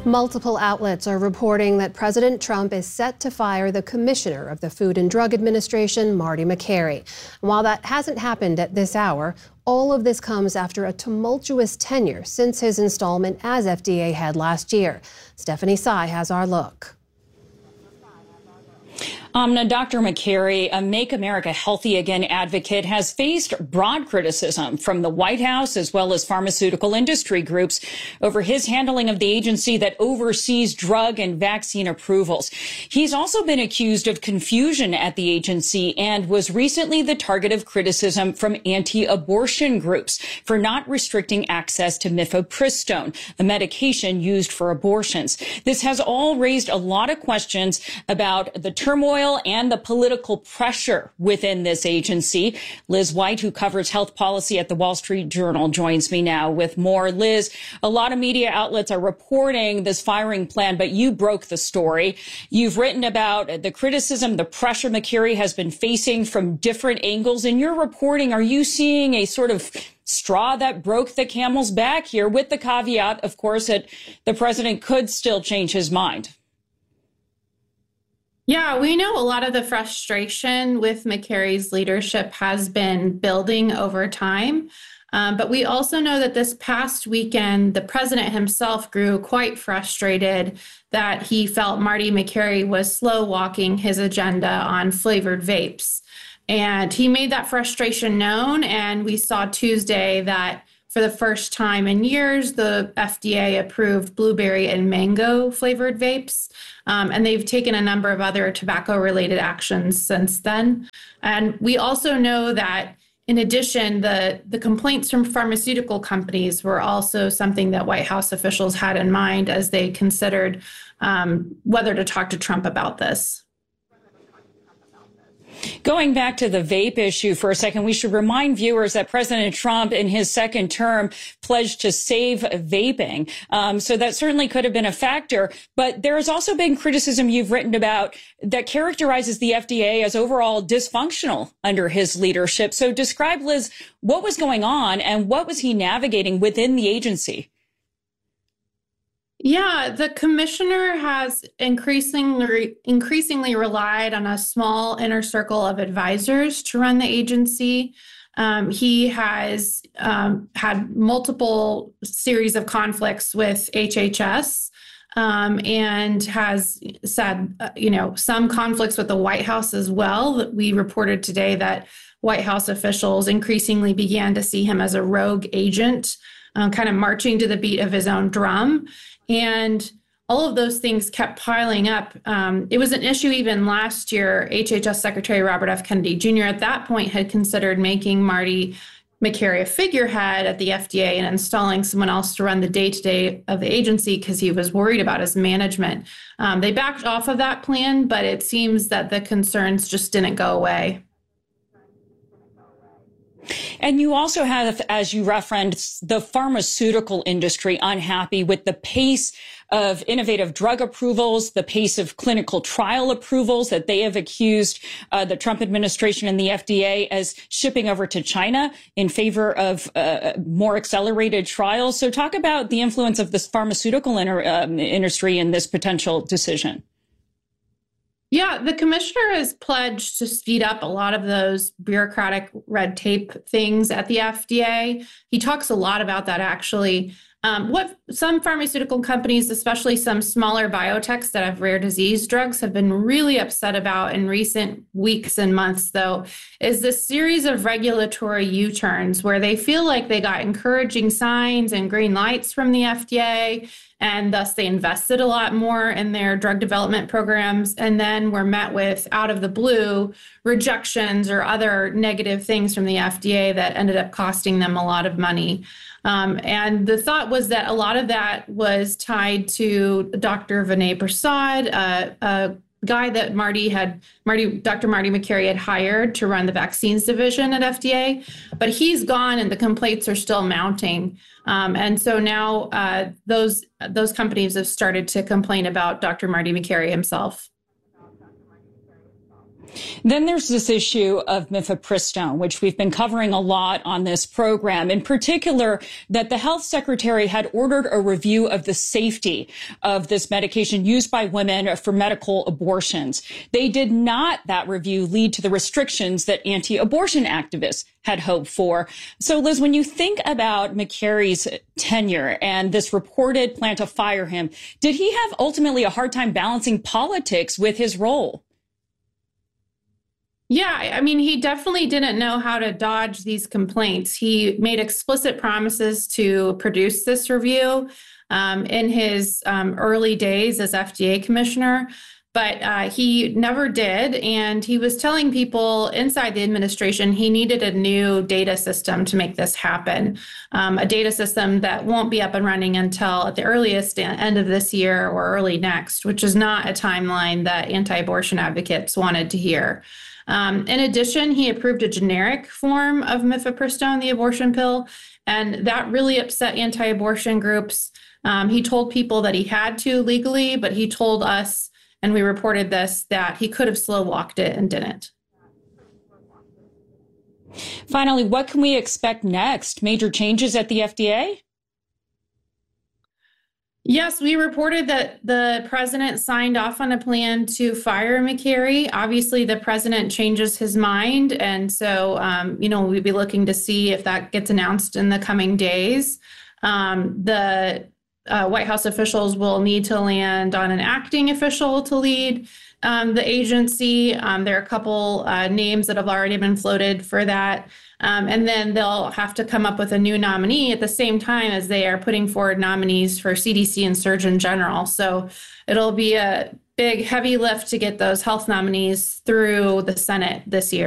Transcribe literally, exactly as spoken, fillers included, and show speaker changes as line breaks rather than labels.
Multiple outlets are reporting that President Trump is set to fire the commissioner of the Food and Drug Administration, Marty Makary. While that hasn't happened at this hour, all of this comes after a tumultuous tenure since his installment as F D A head last year. Stephanie Sy has our look.
Amna, Doctor Makary, a Make America Healthy Again advocate, has faced broad criticism from the White House as well as pharmaceutical industry groups over his handling of the agency that oversees drug and vaccine approvals. He's also been accused of confusion at the agency and was recently the target of criticism from anti-abortion groups for not restricting access to mifepristone, a medication used for abortions. This has all raised a lot of questions about the turmoil and the political pressure within this agency. Liz White, who covers health policy at the Wall Street Journal, joins me now with more. Liz, a lot of media outlets are reporting this firing plan, but you broke the story. You've written about the criticism, the pressure Makary has been facing from different angles. In your reporting, are you seeing a sort of straw that broke the camel's back here, with the caveat, of course, that the president could still change his mind?
Yeah, we know a lot of the frustration with Makary's leadership has been building over time. Um, but we also know that this past weekend, the president himself grew quite frustrated that he felt Marty Makary was slow walking his agenda on flavored vapes. And he made that frustration known. And we saw Tuesday that for the first time in years, the F D A approved blueberry and mango flavored vapes. Um, and they've taken a number of other tobacco-related actions since then. And we also know that, in addition, the, the complaints from pharmaceutical companies were also something that White House officials had in mind as they considered um, whether to talk to Trump about this.
Going back to the vape issue for a second, we should remind viewers that President Trump in his second term pledged to save vaping. Um, so that certainly could have been a factor. But there has also been criticism you've written about that characterizes the F D A as overall dysfunctional under his leadership. So describe, Liz, what was going on and what was he navigating within the agency?
Yeah, the commissioner has increasingly increasingly relied on a small inner circle of advisors to run the agency. Um, he has um, had multiple series of conflicts with H H S um, and has said, uh, you know, some conflicts with the White House as well. We reported today that White House officials increasingly began to see him as a rogue agent, uh, kind of marching to the beat of his own drum. And all of those things kept piling up. Um, it was an issue even last year. H H S Secretary Robert F. Kennedy Junior at that point had considered making Marty Makary a figurehead at the F D A and installing someone else to run the day-to-day of the agency because he was worried about his management. Um, they backed off of that plan, but it seems that the concerns just didn't go away.
And you also have, as you referenced, the pharmaceutical industry unhappy with the pace of innovative drug approvals, the pace of clinical trial approvals that they have accused uh, the Trump administration and the F D A as shipping over to China in favor of uh, more accelerated trials. So talk about the influence of this pharmaceutical inter- um, industry in this potential decision.
Yeah, the commissioner has pledged to speed up a lot of those bureaucratic red tape things at the F D A. He talks a lot about that, actually. Um, what some pharmaceutical companies, especially some smaller biotechs that have rare disease drugs, have been really upset about in recent weeks and months, though, is this series of regulatory U-turns where they feel like they got encouraging signs and green lights from the F D A, and thus they invested a lot more in their drug development programs, and then were met with, out of the blue, rejections or other negative things from the F D A that ended up costing them a lot of money. Um, and the thought was that a lot of that was tied to Doctor Vinay Prasad, uh, a guy that Marty had, Marty, Doctor Marty Makary had hired to run the vaccines division at F D A, but he's gone and the complaints are still mounting. Um, and so now uh, those those companies have started to complain about Doctor Marty Makary himself.
Then there's this issue of mifepristone, which we've been covering a lot on this program, in particular that the health secretary had ordered a review of the safety of this medication used by women for medical abortions. They did not, that review, lead to the restrictions that anti-abortion activists had hoped for. So, Liz, when you think about McCarry's tenure and this reported plan to fire him, did he have ultimately a hard time balancing politics with his role?
Yeah, I mean, he definitely didn't know how to dodge these complaints. He made explicit promises to produce this review um, in his um, early days as F D A commissioner, but uh, he never did. And he was telling people inside the administration he needed a new data system to make this happen, um, a data system that won't be up and running until at the earliest end of this year or early next, which is not a timeline that anti-abortion advocates wanted to hear. Um, in addition, he approved a generic form of mifepristone, the abortion pill, and that really upset anti-abortion groups. Um, he told people that he had to legally, but he told us, and we reported this, that he could have slow walked it and didn't.
Finally, what can we expect next? Major changes at the F D A?
Yes, we reported that the president signed off on a plan to fire McCarry. Obviously, the president changes his mind. And so, um, you know, we'll be looking to see if that gets announced in the coming days. Um, the uh, White House officials will need to land on an acting official to lead um, the agency. Um, there are a couple uh, names that have already been floated for that. Um, and then they'll have to come up with a new nominee at the same time as they are putting forward nominees for C D C and Surgeon General. So it'll be a big, heavy lift to get those health nominees through the Senate this year.